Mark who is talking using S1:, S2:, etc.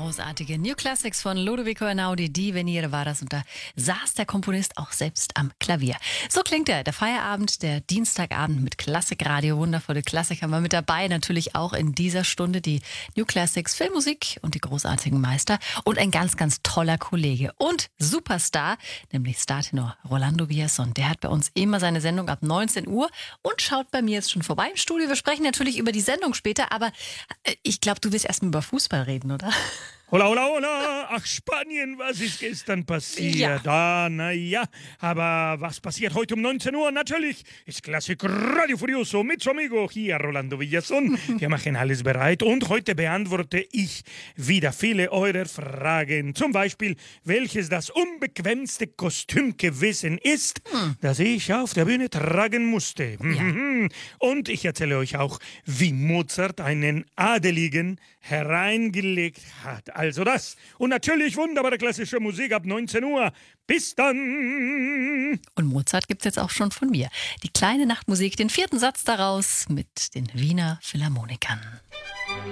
S1: Großartige New Classics von Lodovico Einaudi, Die Veniere war das, und da saß der Komponist auch selbst am Klavier. So klingt der Feierabend, der Dienstagabend mit Klassikradio, wundervolle Klassik haben wir mit dabei, natürlich auch in dieser Stunde die New Classics, Filmmusik und die großartigen Meister und ein ganz, ganz toller Kollege und Superstar, nämlich Startenor Rolando Villazón. Der hat bei uns immer seine Sendung ab 19 Uhr und schaut bei mir jetzt schon vorbei im Studio. Wir sprechen natürlich über die Sendung später, aber ich glaube, du willst erstmal über Fußball reden, oder?
S2: Hola, hola, hola. Ach, Spanien, was ist gestern passiert?
S1: Ja.
S2: Naja, aber was passiert heute um 19 Uhr? Natürlich ist Klassik Radio Furioso mit su amigo hier, Rolando Villazón. Wir machen alles bereit und heute beantworte ich wieder viele eurer Fragen. Zum Beispiel, welches das unbequemste Kostüm gewesen ist, das ich auf der Bühne tragen musste.
S1: Ja.
S2: Und ich erzähle euch auch, wie Mozart einen Adeligen hereingelegt hat. Also das und natürlich wunderbare klassische Musik ab 19 Uhr. Bis dann!
S1: Und Mozart gibt's jetzt auch schon von mir. Die kleine Nachtmusik, den vierten Satz daraus mit den Wiener Philharmonikern.